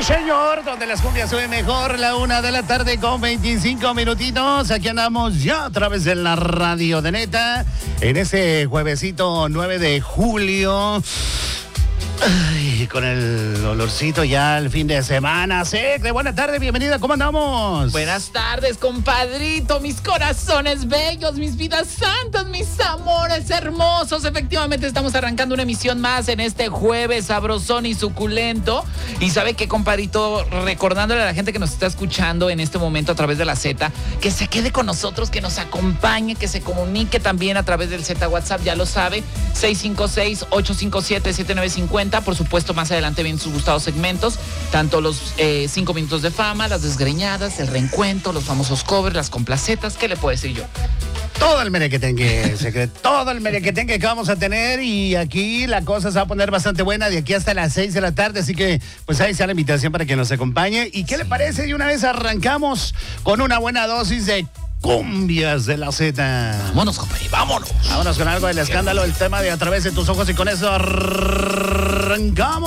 señor, donde las cumbias suben mejor, la 1:00 con 25 minutitos. Aquí andamos ya a través de la radio de Neta, en ese juevesito 9 de julio. Ay, con el olorcito ya el fin de semana. De buena tarde, bienvenida, ¿cómo andamos? Buenas tardes, compadrito, mis corazones bellos, mis vidas santas, mis amores hermosos. Efectivamente estamos arrancando una emisión más en este jueves sabrosón y suculento. Y sabe qué, compadrito, recordándole a la gente que nos está escuchando en este momento a través de la Z, que se quede con nosotros, que nos acompañe, que se comunique también a través del Z WhatsApp, ya lo sabe, 656-857-7950. Por supuesto, más adelante vienen sus gustados segmentos, tanto los 5 minutos de fama, las desgreñadas, el reencuentro, los famosos covers, las complacetas. ¿Qué le puedo decir yo? Todo el merequetengue, todo el merequetengue que vamos a tener, y aquí la cosa se va a poner bastante buena de aquí hasta las 6 de la tarde, así que pues ahí está la invitación para que nos acompañe. ¿Y qué le parece? De una vez arrancamos con una buena dosis de cumbias de la Z. Vámonos, compadre, vámonos. Vámonos con algo del escándalo, el tema de A Través de Tus Ojos, y con eso arrancamos.